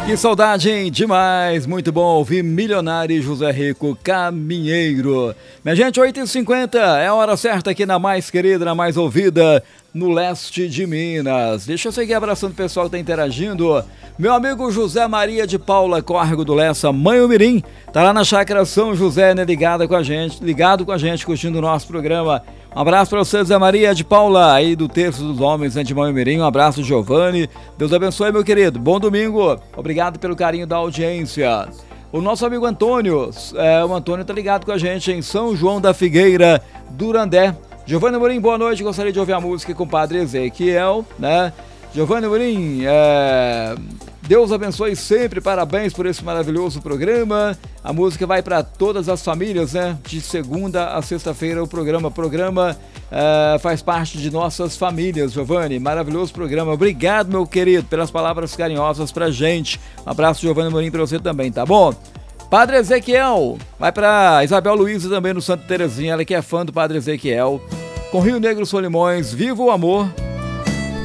Que saudade, hein? Demais, muito bom ouvir Milionário e José Rico Caminheiro. Minha gente, 8h50, é a hora certa aqui na mais querida, na mais ouvida, no leste de Minas. Deixa eu seguir abraçando o pessoal que tá interagindo. Meu amigo José Maria de Paula, Córrego do Lessa, Mãe Mirim, tá lá na Chácara São José, né, ligado com a gente, curtindo o nosso programa. Um abraço para você, Zé Maria de Paula, aí do Terço dos Homens, né, de Mãe Mirim. Um abraço, Giovanni. Deus abençoe, meu querido. Bom domingo. Obrigado pelo carinho da audiência. O nosso amigo Antônio, o Antônio tá ligado com a gente em São João da Figueira, Durandé. Giovanni Morim, boa noite. Gostaria de ouvir a música com o Padre Ezequiel, né? Giovanni Morim, Deus abençoe sempre, parabéns por esse maravilhoso programa. A música vai para todas as famílias, né? De segunda a sexta-feira o programa faz parte de nossas famílias, Giovanni. Maravilhoso programa. Obrigado, meu querido, pelas palavras carinhosas pra gente. Um abraço, Giovanni Morim, pra você também, tá bom? Padre Ezequiel, vai pra Isabel Luiza também no Santa Terezinha, ela que é fã do Padre Ezequiel. Com Rio Negro Solimões, Viva o Amor.